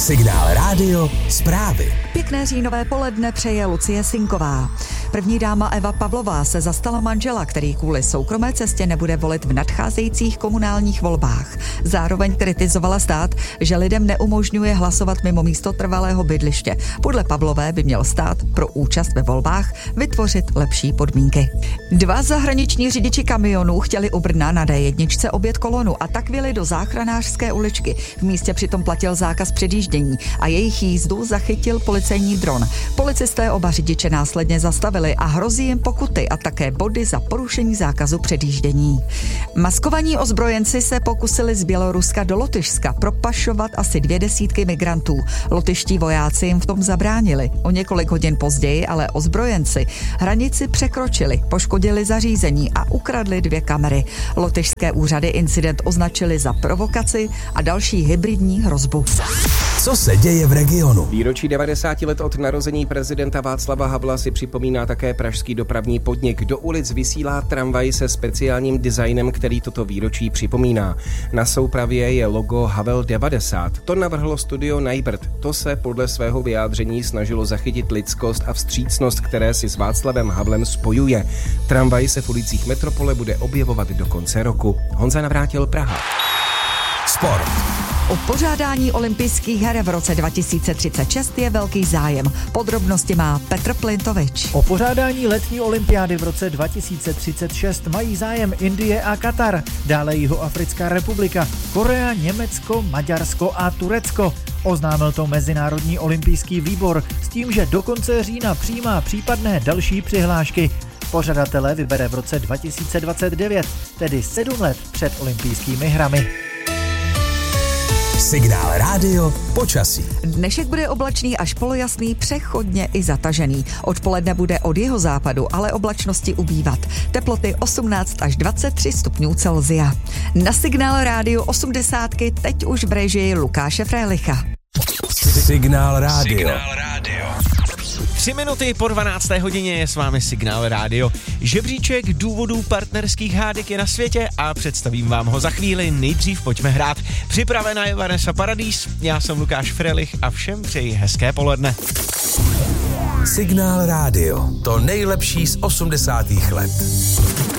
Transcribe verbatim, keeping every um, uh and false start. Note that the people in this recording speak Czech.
Signál rádio, zprávy. Pěkné říjnové poledne přeje Lucie Sinková. První dáma Eva Pavlová se zastala manžela, který kvůli soukromé cestě nebude volit v nadcházejících komunálních volbách. Zároveň kritizovala stát, že lidem neumožňuje hlasovat mimo místo trvalého bydliště. Podle Pavlové by měl stát pro účast ve volbách vytvořit lepší podmínky. Dva zahraniční řidiči kamionů chtěli u Brna na dé jedna objet kolonu a tak vyjeli do Záchranářské uličky. V místě přitom platil zákaz předjíždění a jejich jízdu zachytil policejní dron. Policisté oba řidiče následně zastavili a hrozí jim pokuty a také body za porušení zákazu předjíždění. Maskovaní ozbrojenci se pokusili z Běloruska do Lotyšska propašovat asi dvě desítky migrantů. Lotyští vojáci jim v tom zabránili. O několik hodin později ale ozbrojenci hranici překročili, poškodili zařízení a ukradli dvě kamery. Lotyšské úřady incident označili za provokaci a další hybridní hrozbu. Co se děje v regionu? Výročí devadesáti let od narození prezidenta Václava Havla si připomíná také pražský dopravní podnik. Do ulic vysílá tramvaj se speciálním designem, který toto výročí připomíná. Na soupravě je logo Havel devadesát. To navrhlo studio Najbrd. To se podle svého vyjádření snažilo zachytit lidskost a vstřícnost, které si s Václavem Havlem spojuje. Tramvaj se v ulicích metropole bude objevovat do konce roku. Honza Navrátil, Praha. Sport. O pořádání olympijských her v roce dva tisíce třicet šest je velký zájem. Podrobnosti má Petr Plintovič. O pořádání letní olympiády v roce dva tisíce třicet šest mají zájem Indie a Katar, dále Jihoafrická republika, Korea, Německo, Maďarsko a Turecko. Oznámil to Mezinárodní olympijský výbor s tím, že do konce října přijímá případné další přihlášky. Pořadatele vybere v roce dva tisíce dvacet devět, tedy sedm let před olympijskými hrami. Signál rádio, počasí. Dnešek bude oblačný až polojasný, přechodně i zatažený. Odpoledne bude od jihozápadu, ale oblačnosti ubývat. Teploty osmnáct až dvacet tři stupňů Celsia. Na Signál rádio osmdesátky teď už v režii Lukáše Frélicha. Signál rádio. Signál rádio. Tři minuty po dvanácté hodině je s vámi Signál rádio. Žebříček důvodů partnerských hádek je na světě a představím vám ho za chvíli. Nejdřív pojďme hrát. Připravena je Vanessa Paradis, já jsem Lukáš Frelich a všem přeji hezké poledne. Signál rádio, to nejlepší z osmdesátých let.